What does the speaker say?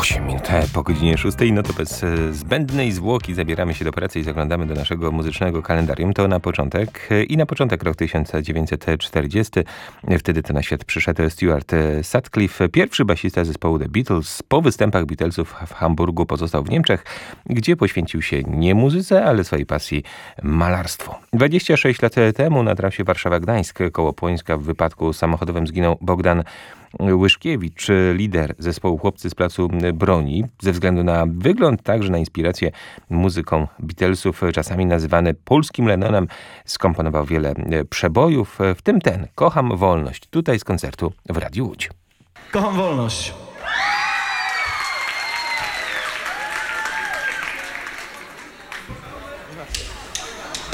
8 minut po godzinie 6. No to bez zbędnej zwłoki zabieramy się do pracy i zaglądamy do naszego muzycznego kalendarium. To na początek rok 1940. Wtedy to na świat przyszedł Stuart Sutcliffe, pierwszy basista zespołu The Beatles. Po występach Beatlesów w Hamburgu pozostał w Niemczech, gdzie poświęcił się nie muzyce, ale swojej pasji malarstwu. 26 lat temu na trasie Warszawa-Gdańsk koło Płońska w wypadku samochodowym zginął Bogdan Łyszkiewicz, lider zespołu Chłopcy z Placu Broni. Ze względu na wygląd, także na inspirację muzyką Beatlesów, czasami nazywany polskim Lennonem, skomponował wiele przebojów, w tym ten Kocham wolność, tutaj z koncertu w Radiu Łódź. Kocham wolność.